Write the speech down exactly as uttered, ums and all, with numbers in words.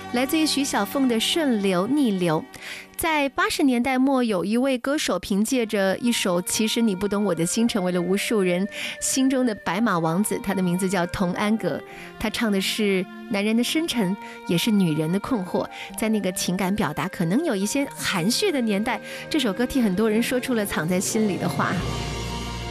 来自于徐小凤的《顺流逆流》。在八十年代末，有一位歌手凭借着一首《其实你不懂我的心》，成为了无数人心中的白马王子。他的名字叫童安格，他唱的是男人的深沉，也是女人的困惑。在那个情感表达可能有一些含蓄的年代，这首歌替很多人说出了藏在心里的话。